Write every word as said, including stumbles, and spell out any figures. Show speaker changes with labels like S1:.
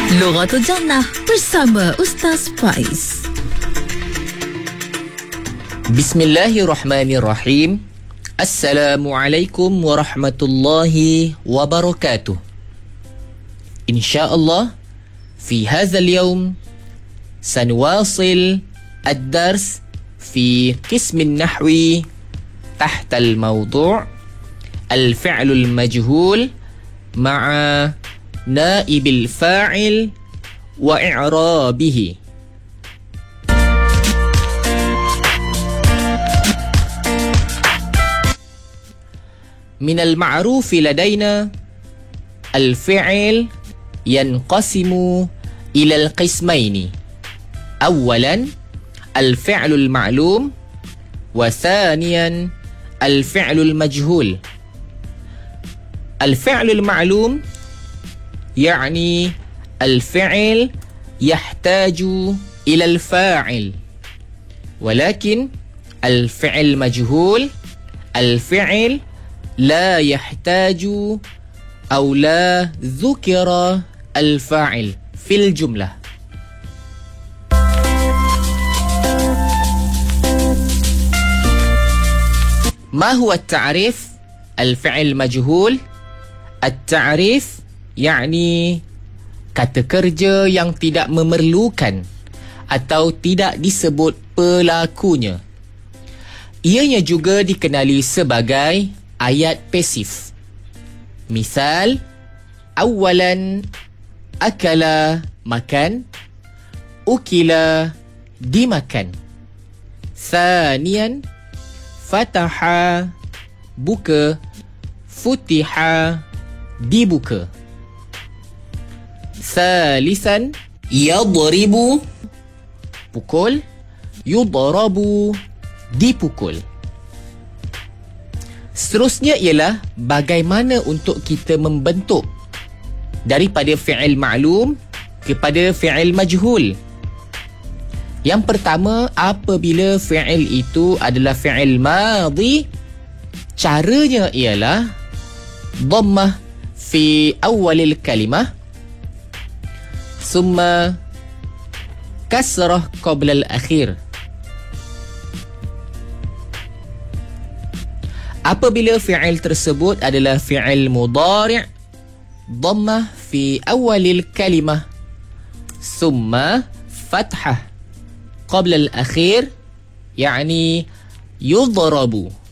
S1: Lughatul Jannah bersama Ustaz Faiz.
S2: Bismillahirrahmanirrahim. Assalamualaikum warahmatullahi wabarakatuh. InsyaAllah في هذا اليوم سنواصل الدرس في قسم النحو تحت الموضوع الفعل المجهول مع نائب الفاعل وإعرابه. من المعروف لدينا الفعل ينقسم إلى القسمين: أولا الفعل المعلوم، وثانيا الفعل المجهول. الفعل المعلوم يعني الفعل يحتاج إلى الفاعل، ولكن الفعل المجهول الفعل لا يحتاج أو لا ذكر الفاعل في الجملة. ما هو التعريف الفعل مجهول؟ التعريف يعني kata kerja yang tidak memerlukan atau tidak disebut pelakunya. Ianya juga dikenali sebagai ayat pasif. Misal, awalan akala makan, ukila dimakan. Thaniyan fataha buka, futiha dibuka. Thalithan yadribu pukul, yudrabu dipukul. Seterusnya ialah bagaimana untuk kita membentuk daripada fi'il ma'lum kepada fi'il majhul. Yang pertama, apabila fi'il itu adalah fi'il madhi, caranya ialah dhammah fi awalil kalimah, summa kasrah qabla al-akhir. Apabila fi'il tersebut adalah fi'il mudhari', dhammah fi awalil kalimah, summa fathah qabla al-akhir, yani yudrabu.